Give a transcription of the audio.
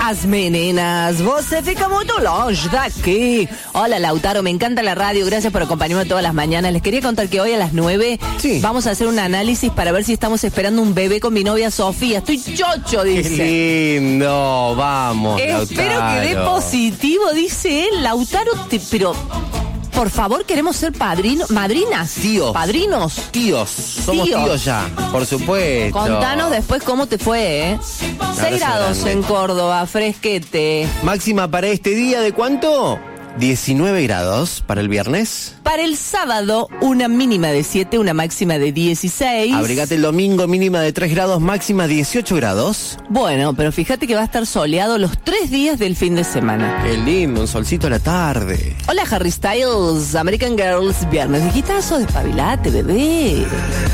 As meninas, você fica muito longe daqui. Hola Lautaro, me encanta la radio, gracias por acompañarme todas las mañanas. Les quería contar que hoy a las 9 vamos a hacer un análisis para ver si estamos esperando un bebé con mi novia Sofía. Estoy chocho, dice. Qué lindo, vamos, Espero Lautaro. que dé positivo, dice él. Lautaro, pero... Por favor, queremos ser madrinas. Tíos. Padrinos. Tíos, somos tíos ya, por supuesto. Contanos después cómo te fue, ¿eh? 6 grados grande. en Córdoba, fresquete. Máxima para este día, ¿de cuánto? 19 grados para el viernes. Para el sábado, una mínima de 7, una máxima de 16. Abrigate el domingo, mínima de 3 grados, máxima 18 grados. Bueno, pero fíjate que va a estar soleado los 3 días del fin de semana. Qué lindo, un solcito a la tarde. Hola Harry Styles, American Girls, viernes. Hijitazo, despabilate, bebé.